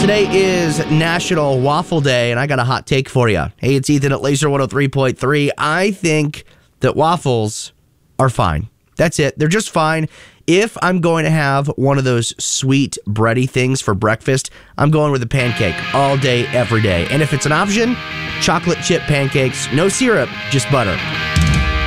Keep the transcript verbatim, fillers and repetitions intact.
Today is National Waffle Day, and I got a hot take for you. Hey, it's Ethan at Laser one oh three point three. I think that waffles are fine. That's it. They're just fine. If I'm going to have one of those sweet bready things for breakfast, I'm going with a pancake all day, every day. And if it's an option, chocolate chip pancakes, no syrup, just butter.